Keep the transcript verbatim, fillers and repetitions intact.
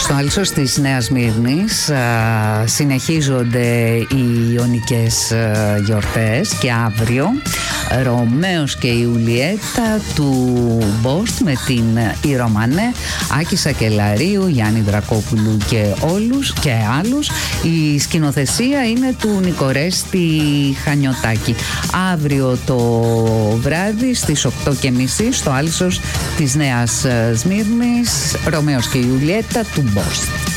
Στο Άλσος της Νέας Σμύρνης α, συνεχίζονται οι ιωνικές α, γιορτές και αύριο Ρωμαίος και η Ιουλιέτα του Μπόστ με την Ηρωμανέ, Άκη Σακελαρίου, Γιάννη Δρακόπουλου και όλους και άλλους. Η σκηνοθεσία είναι του Νικορέστη Χανιωτάκη. Αύριο το βράδυ στις οκτώ και μισή στο Άλσος της Νέας Σμύρνης, Ρωμαίος και η Ιουλιέτα του Μπόστ.